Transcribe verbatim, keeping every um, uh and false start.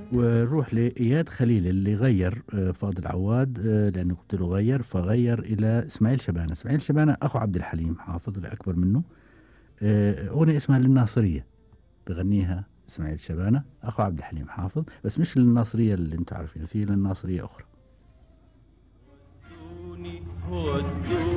ونروح لإياد خليل اللي غير آه، فاضل عواد، آه، لأنه قلت له غير فغير إلى إسماعيل شبانة. إسماعيل شبانة أخو عبد الحليم حافظ اللي أكبر منه. آه، أغنية اسمها للناصرية، بغنيها إسماعيل شبانة أخو عبد الحليم حافظ، بس مش للناصرية اللي أنتم عارفينها، في للناصرية أخرى. ودوني